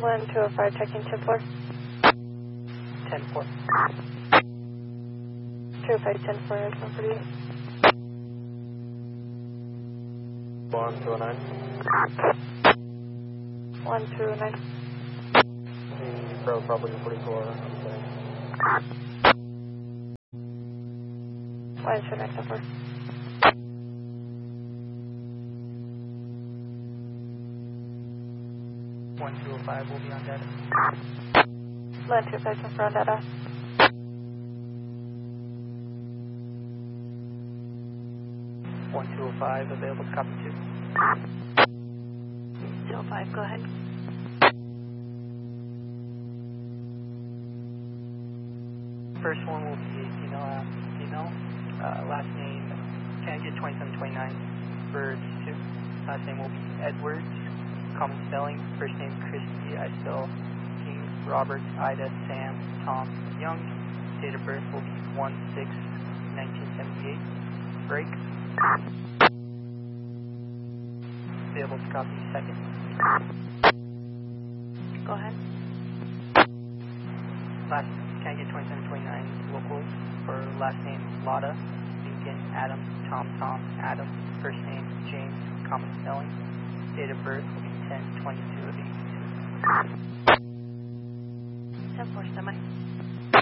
1205, checking 10-4. 10-4. 205, 10-4, that's 148. 1209. 1209. The Pro probably 44. Okay. 1209, 10-4. 1205 will be on data. 1205, 10-4 on data. 1205 available to copy 2. 205, go ahead. First one will be female. Last name, can I get 2729 for these two? Last name will be Edwards. Common spelling, first name Christy, I spell King, Robert, Ida, Sam, Tom, Young. Date of birth will be 1/6/1978. Break. Available to copy second. Go ahead. Last, can I get 2729 locals for last name Lotta, Lincoln, Adam, Tom, Adam. First name James, common spelling. Date of birth will be 10/22/82. 10-4, semi.